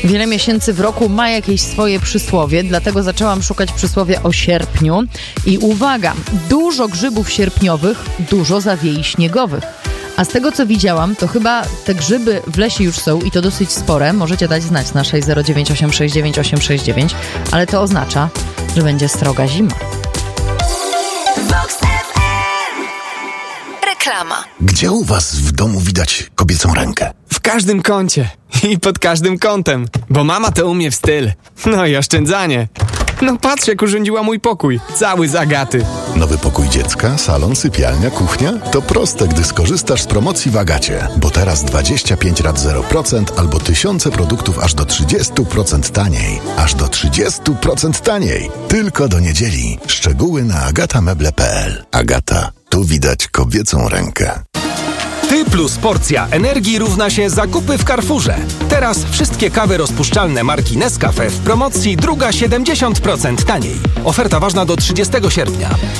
Wiele miesięcy w roku ma jakieś swoje przysłowie, dlatego zaczęłam szukać przysłowia o sierpniu. I uwaga, dużo grzybów sierpniowych, dużo zawiei śniegowych. A z tego, co widziałam, to chyba te grzyby w lesie już są i to dosyć spore. Możecie dać znać na 609869869, ale to oznacza, że będzie sroga zima. Reklama. Gdzie u was w domu widać kobiecą rękę? W każdym kącie i pod każdym kątem, bo mama to umie w styl. No i oszczędzanie. No patrz, jak urządziła mój pokój, cały z Agaty. Nowy pokój dziecka, salon, sypialnia, kuchnia? To proste, gdy skorzystasz z promocji w Agacie. Bo teraz 25 rat 0% albo tysiące produktów aż do 30% taniej. Aż do 30% taniej. Tylko do niedzieli. Szczegóły na agatameble.pl. Agata. Tu widać kobiecą rękę. Ty plus porcja energii równa się zakupy w Carrefourze. Teraz wszystkie kawy rozpuszczalne marki Nescafe w promocji, druga 70% taniej. Oferta ważna do 30 sierpnia.